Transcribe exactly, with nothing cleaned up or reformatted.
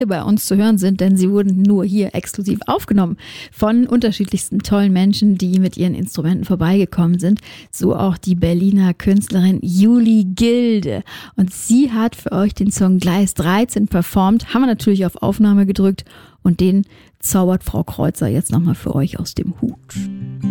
bei uns zu hören sind, denn sie wurden nur hier exklusiv aufgenommen von unterschiedlichsten tollen Menschen, die mit ihren Instrumenten vorbeigekommen sind. So auch die Berliner Künstlerin Juli Gilde. Und sie hat für euch den Song Gleis dreizehn performt, haben wir natürlich auf Aufnahme gedrückt und den zaubert Frau Kreuzer jetzt nochmal für euch aus dem Hut.